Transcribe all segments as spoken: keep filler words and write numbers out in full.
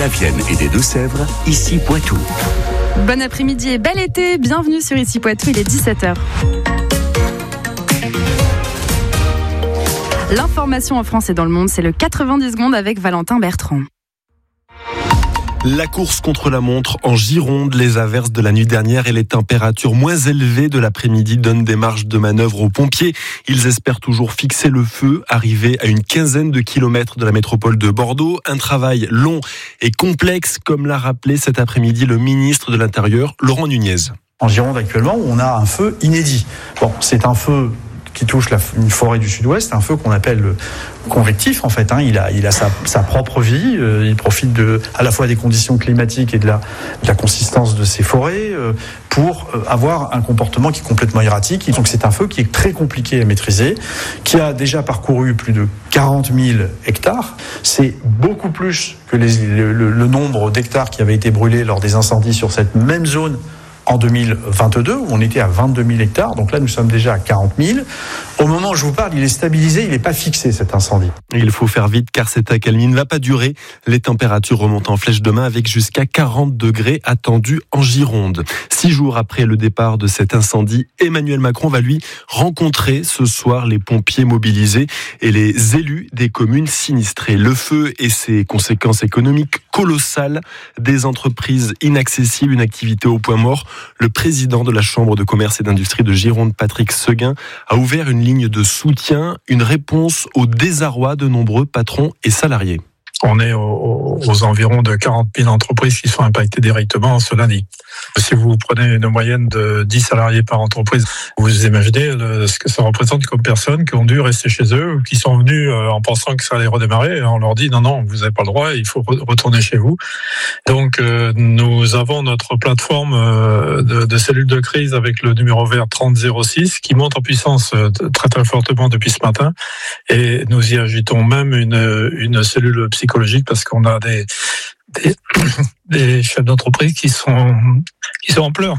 La Vienne et des Deux-Sèvres, ici Poitou. Bon après-midi et bel été, bienvenue sur Ici Poitou, il est dix-sept heures. L'information en France et dans le monde, c'est le quatre-vingt-dix secondes avec Valentin Bertrand. La course contre la montre en Gironde, les averses de la nuit dernière et les températures moins élevées de l'après-midi donnent des marges de manœuvre aux pompiers. Ils espèrent toujours fixer le feu, arriver à une quinzaine de kilomètres de la métropole de Bordeaux. Un travail long et complexe, comme l'a rappelé cet après-midi le ministre de l'Intérieur, Laurent Nunez. En Gironde actuellement, on a un feu inédit. Bon, c'est un feu qui touche la, une forêt du sud-ouest, un feu qu'on appelle le convectif en fait. Hein. Il a, il a sa, sa propre vie, euh, il profite de, à la fois des conditions climatiques et de la, de la consistance de ces forêts euh, pour euh, avoir un comportement qui est complètement erratique. Donc c'est un feu qui est très compliqué à maîtriser, qui a déjà parcouru plus de quarante mille hectares. C'est beaucoup plus que les, le, le, le nombre d'hectares qui avaient été brûlés lors des incendies sur cette même zone en deux mille vingt-deux, où on était à vingt-deux mille hectares. Donc là, nous sommes déjà à quarante mille. Au moment où je vous parle, il est stabilisé, il n'est pas fixé, cet incendie. Il faut faire vite, car cette accalmie ne va pas durer. Les températures remontent en flèche demain, avec jusqu'à quarante degrés attendus en Gironde. Six jours après le départ de cet incendie, Emmanuel Macron va lui rencontrer ce soir les pompiers mobilisés et les élus des communes sinistrées. Le feu et ses conséquences économiques colossales, des entreprises inaccessibles, une activité au point mort. Le président de la Chambre de commerce et d'industrie de Gironde, Patrick Seguin, a ouvert une ligne de soutien, une réponse au désarroi de nombreux patrons et salariés. On est aux, aux environs de quarante mille entreprises qui sont impactées directement ce lundi. Si vous prenez une moyenne de dix salariés par entreprise, vous imaginez le, ce que ça représente comme personnes qui ont dû rester chez eux ou qui sont venus en pensant que ça allait redémarrer. Et on leur dit non, non, vous n'avez pas le droit, il faut retourner chez vous. Donc euh, nous avons notre plateforme de, de cellules de crise avec le numéro vert trente zéro six qui monte en puissance très très fortement depuis ce matin. Et nous y ajoutons même une, une cellule psychologique parce qu'on a des, des, des chefs d'entreprise qui sont, qui sont en pleurs.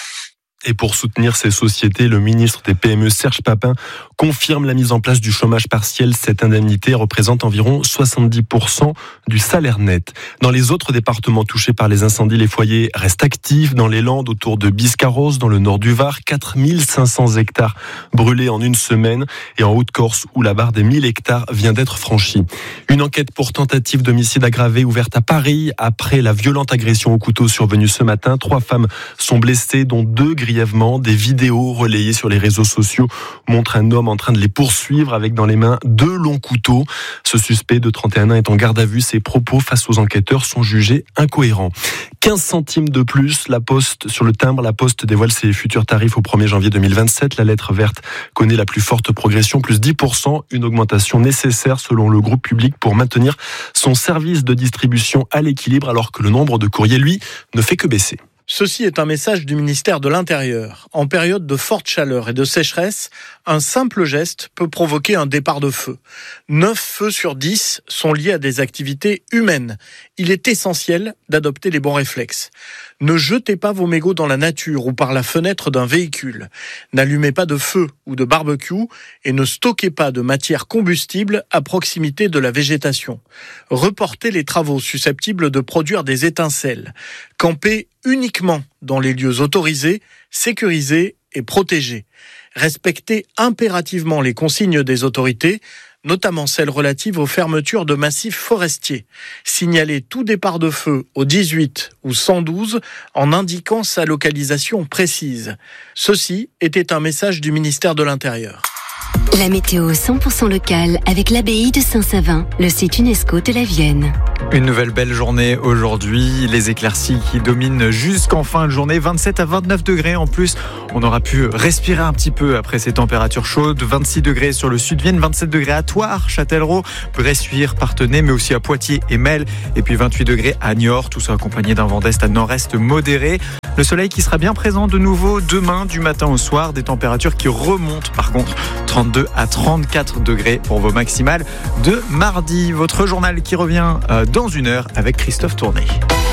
Et pour soutenir ces sociétés, le ministre des P M E, Serge Papin, confirme la mise en place du chômage partiel. Cette indemnité représente environ soixante-dix pour cent du salaire net. Dans les autres départements touchés par les incendies, les foyers restent actifs. Dans les Landes, autour de Biscarrosse, dans le nord du Var, quatre mille cinq cents hectares brûlés en une semaine. Et en Haute-Corse, où la barre des mille hectares vient d'être franchie. Une enquête pour tentative d'homicide aggravé ouverte à Paris après la violente agression au couteau survenue ce matin. Trois femmes sont blessées, dont deux grièvement. Des vidéos relayées sur les réseaux sociaux montrent un homme en train de les poursuivre avec dans les mains deux longs couteaux. Ce suspect de trente et un ans est en garde à vue. Ses propos face aux enquêteurs sont jugés incohérents. quinze centimes de plus, la Poste sur le timbre. La Poste dévoile ses futurs tarifs au premier janvier deux mille vingt-sept. La lettre verte connaît la plus forte progression, plus dix pour cent. Une augmentation nécessaire selon le groupe public pour maintenir son service de distribution à l'équilibre alors que le nombre de courriers, lui, ne fait que baisser. Ceci est un message du ministère de l'Intérieur. En période de forte chaleur et de sécheresse, un simple geste peut provoquer un départ de feu. neuf feux sur dix sont liés à des activités humaines. Il est essentiel d'adopter les bons réflexes. Ne jetez pas vos mégots dans la nature ou par la fenêtre d'un véhicule. N'allumez pas de feu ou de barbecue et ne stockez pas de matière combustible à proximité de la végétation. Reportez les travaux susceptibles de produire des étincelles. Campez uniquement dans les lieux autorisés, sécurisés et protégés. Respectez impérativement les consignes des autorités, notamment celles relatives aux fermetures de massifs forestiers. Signalez tout départ de feu au dix-huit ou cent douze en indiquant sa localisation précise. Ceci était un message du ministère de l'Intérieur. La météo cent pour cent locale avec l'abbaye de Saint-Savin, le site UNESCO de la Vienne. Une nouvelle belle journée aujourd'hui, les éclaircies qui dominent jusqu'en fin de journée, vingt-sept à vingt-neuf degrés en plus. On aura pu respirer un petit peu après ces températures chaudes, vingt-six degrés sur le sud-Vienne, vingt-sept degrés à Thouars, Châtellerault, Bressuire, Parthenay, mais aussi à Poitiers et Mel, et puis vingt-huit degrés à Niort, tout ça accompagné d'un vent d'est à nord-est modéré. Le soleil qui sera bien présent de nouveau demain du matin au soir, des températures qui remontent par contre, trente-deux à trente-quatre degrés pour vos maximales de mardi. Votre journal qui revient dans une heure avec Christophe Tourné.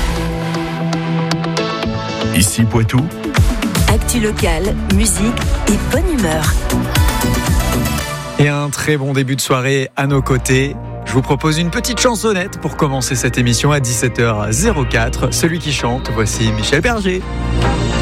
Ici Poitou. Actu locale, musique et bonne humeur. Et un très bon début de soirée à nos côtés. Je vous propose une petite chansonnette pour commencer cette émission à dix-sept heures zéro quatre. Celui qui chante, voici Michel Berger.